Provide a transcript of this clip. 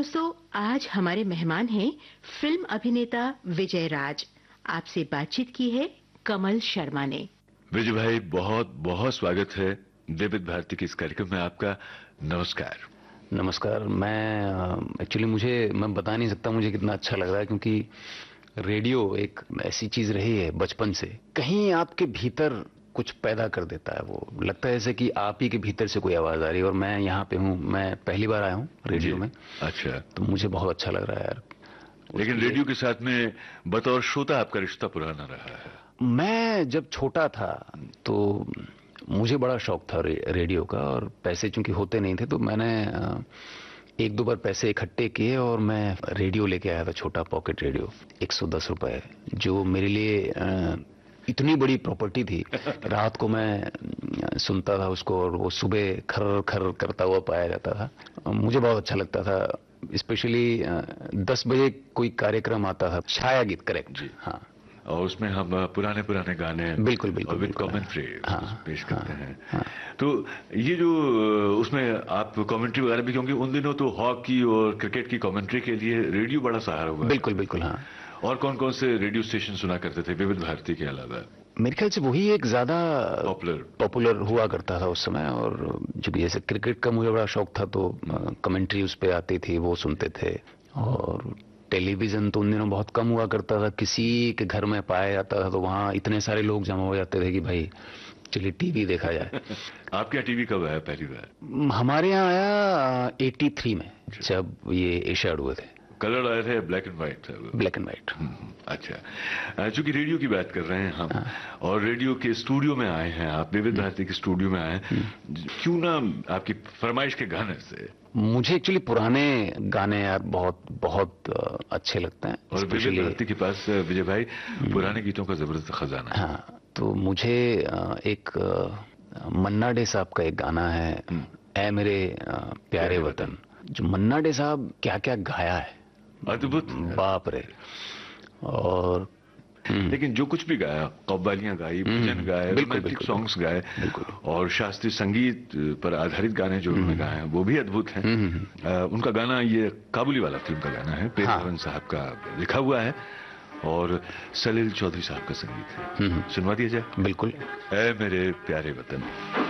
दोस्तों, आज हमारे मेहमान हैं फिल्म अभिनेता विजय राज। आपसे बातचीत की है कमल शर्मा ने। विजय भाई, बहुत बहुत स्वागत है विविध भारती के इस कार्यक्रम में आपका। नमस्कार। नमस्कार। मैं बता नहीं सकता मुझे कितना अच्छा लग रहा है, क्योंकि रेडियो एक ऐसी चीज रही है बचपन से, कहीं आपके भीतर कुछ पैदा कर देता है। वो लगता है जैसे कि आप ही के भीतर से कोई आवाज आ रही है। और मैं यहाँ पे हूँ, मैं पहली बार आया हूँ रेडियो में। अच्छा। तो मुझे बहुत अच्छा लग रहा है यार। लेकिन रेडियो के साथ में बतौर श्रोता आपका रिश्ता पुराना रहा है। मैं जब छोटा था तो मुझे बड़ा शौक था रेडियो का, और पैसे चूंकि होते नहीं थे तो मैंने एक दो बार पैसे इकट्ठे किए और मैं रेडियो लेके आया था, छोटा पॉकेट रेडियो, 110 रुपए, जो मेरे लिए इतनी बड़ी प्रॉपर्टी थी। रात को मैं सुनता था उसको, और वो सुबह खर खर करता हुआ पाया जाता था। मुझे बहुत अच्छा लगता था। स्पेशली 10 बजे कोई कार्यक्रम आता था, छाया गीत, करेक्ट जी, हाँ। और उसमें हम पुराने पुराने गाने बिल्कुल बिल्कुल विद कमेंट्री पेश करते हैं। तो ये जो उसमें आप कमेंट्री वगैरह भी, क्योंकि उन दिनों तो हॉकी और क्रिकेट की कमेंट्री के लिए रेडियो बड़ा सहारा हुआ। बिल्कुल बिल्कुल, हाँ। और कौन कौन से रेडियो स्टेशन सुना करते थे विविध भारती के अलावा? मेरे ख्याल से वही एक ज्यादा पॉपुलर हुआ करता था उस समय। और चूंकि जैसे क्रिकेट का मुझे बड़ा शौक था तो कमेंट्री उस पे आती थी, वो सुनते थे। और टेलीविजन तो उन दिनों बहुत कम हुआ करता था, किसी के घर में पाया जाता था, तो वहाँ इतने सारे लोग जमा हो जाते थे कि भाई चलिए टीवी देखा जाए। आपके यहाँ टीवी कब आया पहली बार? हमारे यहाँ आया 83 में, जब ये एशियाड हुए थे। कलर आए थे, ब्लैक एंड व्हाइट था? Black and white. अच्छा, चूंकि रेडियो की बात कर रहे हैं हम, और रेडियो के स्टूडियो में आए हैं आप, विविध भारती के स्टूडियो में आए, क्यों ना आपकी फरमाइश के गाने से? मुझे एक्चुअली पुराने गाने यार बहुत बहुत अच्छे लगते हैं। और विविध भारती के पास विजय भाई पुराने गीतों का जबरदस्त खजाना है। हाँ, तो मुझे एक मन्ना डे साहब का एक गाना है, ऐ मेरे प्यारे वतन। जो मन्ना डे साहब क्या क्या गाया है, अद्भुत, बाप रे। और लेकिन जो कुछ भी गाया, कव्वालियां गाई, भजन गाए, रोमांटिक सॉन्ग्स गाए, और शास्त्रीय संगीत पर आधारित गाने जो उन्होंने गाए हैं वो भी अद्भुत हैं। उनका गाना, ये काबुली वाला फिल्म का गाना है, प्रेम धवन साहब का लिखा हुआ है और सलील चौधरी साहब का संगीत है। सुनवा दिया जाए? बिल्कुल। ऐ मेरे प्यारे वतन।